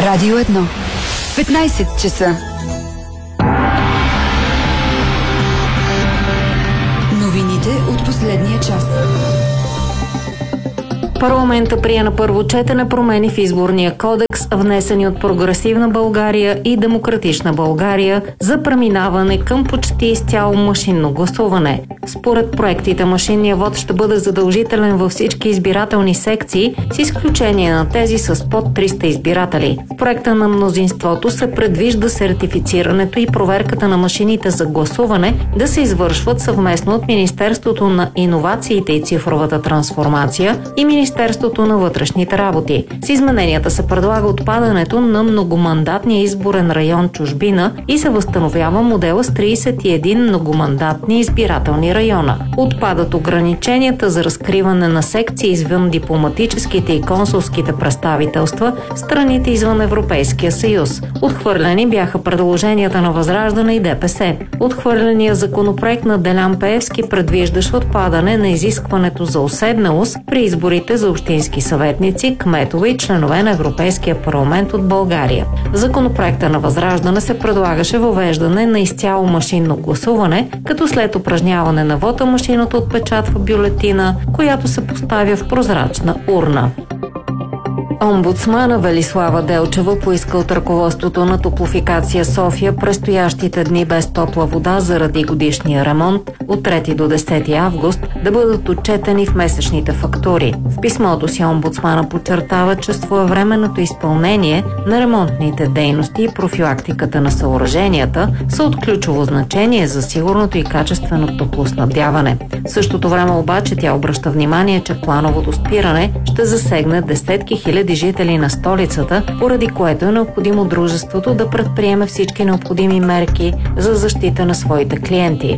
Радио 1. 15 часа. Новините от последния час. Парламента прие на първо четене промени в изборния кодекс, внесени от Прогресивна България и Демократична България за преминаване към почти изцяло машинно гласуване. Според проектите, машинният вод ще бъде задължителен във всички избирателни секции, с изключение на тези с под 300 избиратели. В проекта на мнозинството се предвижда сертифицирането и проверката на машините за гласуване да се извършват съвместно от Министерството на иновациите и цифровата трансформация и Министерството на вътрешните работи. С измененията се предлага отпадането на многомандатния изборен район чужбина и се възстановява модела с 31 многомандатни избирателни района. Отпадат ограниченията за разкриване на секции извън дипломатическите и консулските представителства в страните извън Европейския съюз. Отхвърлени бяха предложенията на Възраждане и ДПС. Отхвърленият законопроект на Делян Пеевски предвиждаше отпадане на изискването за уседналост при изборите за общински съветници, кметове и членове на Европейския парламент от България. В законопроекта на Възраждане се предлагаше въвеждане на изцяло машинно гласуване, като след упражняване на вота машината отпечатва бюлетина, която се поставя в прозрачна урна. Омбудсмана Велислава Делчева поиска от ръководството на Топлофикация София предстоящите дни без топла вода заради годишния ремонт от 3 до 10 август да бъдат отчетени в месечните фактури. В писмото си омбудсмана подчертава, че своевременното изпълнение на ремонтните дейности и профилактиката на съоръженията са от ключово значение за сигурното и качествено топлоснабдяване. В същото време обаче тя обръща внимание, че плановото спиране ще засегне десетки хиляди жители на столицата, поради което е необходимо дружеството да предприеме всички необходими мерки за защита на своите клиенти.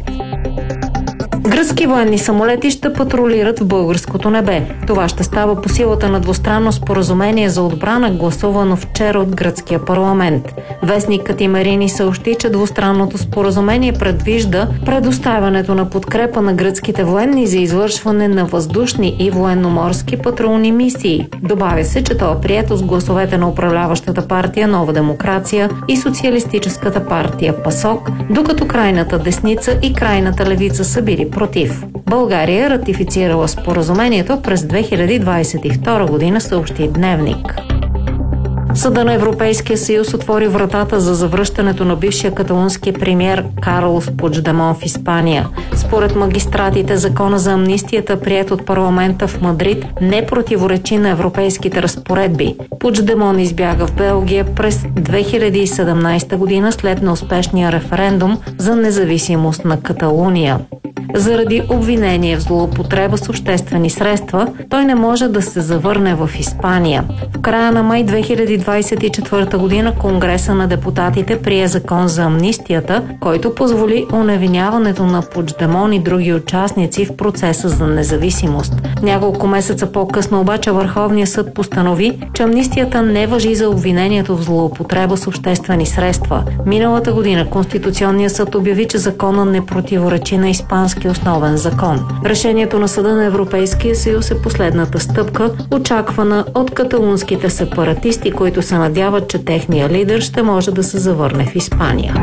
Гръцки военни самолети ще патрулират в българското небе. Това ще става по силата на двустранно споразумение за отбрана, гласувано вчера от гръцкия парламент. Вестник Катимерини съобщи, че двустранното споразумение предвижда предоставянето на подкрепа на гръцките военни за извършване на въздушни и военноморски патрулни мисии. Добавя се, че то е прието с гласовете на управляващата партия Нова демокрация и социалистическата партия ПАСОК, докато крайната десница и крайната левица са били против. България е ратифицирала споразумението през 2022 година, съобщи Дневник. Съда на Европейския съюз отвори вратата за завръщането на бившия каталунски премиер Карлос Пучдемон в Испания. Според магистратите, закона за амнистията, приет от парламента в Мадрид, не противоречи на европейските разпоредби. Пучдемон избяга в Белгия през 2017 година след неуспешния референдум за независимост на Каталуния. Заради обвинение в злоупотреба с обществени средства, той не може да се завърне в Испания. В края на май 2024 година Конгреса на депутатите прие закон за амнистията, който позволи оневиняването на Пучдемон и други участници в процеса за независимост. Няколко месеца по-късно обаче Върховният съд постанови, че амнистията не важи за обвинението в злоупотреба с обществени средства. Миналата година Конституционният съд обяви, че закона не противоречи на испански основен закон. Решението на Съда на Европейския съюз е последната стъпка, очаквана от каталунските сепаратисти, които се надяват, че техният лидер ще може да се завърне в Испания.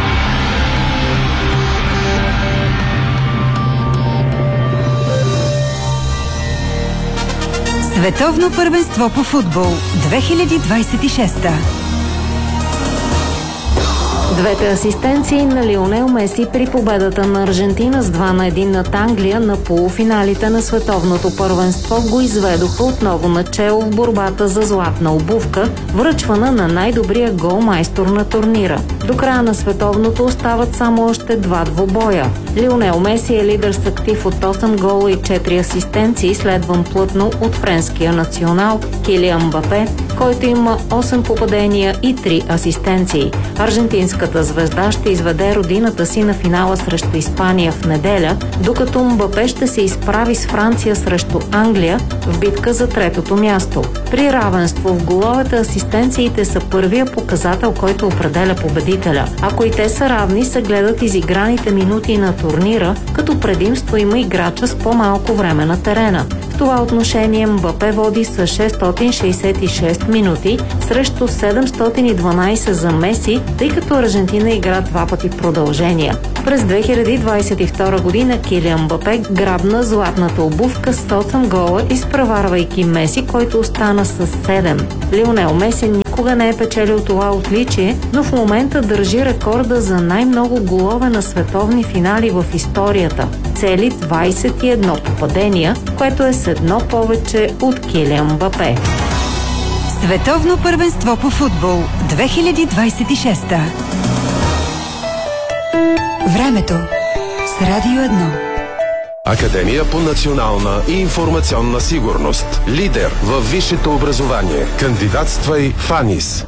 Световно първенство по футбол 2026. Двете асистенции на Лионел Меси при победата на Аржентина с 2-1 над Англия на полуфиналите на световното първенство го изведоха отново начело в борбата за златна обувка, връчвана на най-добрия голмайстор на турнира. До края на световното остават само още 2 двубоя. Лионел Меси е лидер с актив от 8 гола и 4 асистенции, следван плътно от френския национал Килиан Мбапе, който има 8 попадения и 3 асистенции. Аржентинската звезда ще изведе родината си на финала срещу Испания в неделя, докато Мбапе ще се изправи с Франция срещу Англия в битка за третото място. При равенство в головете асистенциите са първия показател, който определя победителя. Ако и те са равни, се гледат изиграните минути на турнира, като предимство има играча с по-малко време на терена. това отношение Мбапе води с 666 минути срещу 712 за Меси, тъй като Аржентина игра 2 пъти продължения. През 2022 година Килиан Мбапе грабна златната обувка с 8 гола, изпреварвайки Меси, който остана с 7. Лионел Меси никога не е печелил това отличие, но в момента държи рекорда за най-много голове на световни финали в историята. Цели 21 попадения, което е с едно повече от Килиан Мбапе. Световно първенство по футбол 2026. Времето с Радио 1. Академия по национална и информационна сигурност. Лидер във висшето образование. Кандидатствай в АНИС.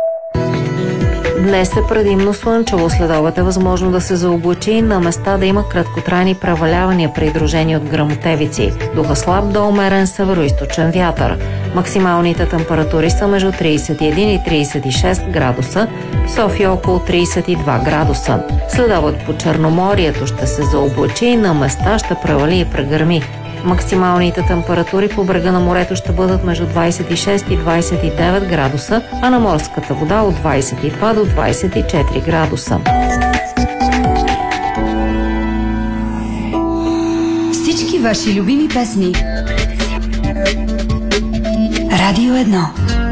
Днес е предимно слънчево, следобед е възможно да се заоблачи и на места да има краткотрайни превалявания, придружени от гръмотевици. Духа слаб до умерен североизточен вятър. Максималните температури са между 31 и 36 градуса, София около 32 градуса. Следобед по Черноморието ще се заоблачи и на места ще превали и прегърми. Максималните температури по брега на морето ще бъдат между 26 и 29 градуса, а на морската вода от 22 до 24 градуса. Всички ваши любими песни. Радио 1.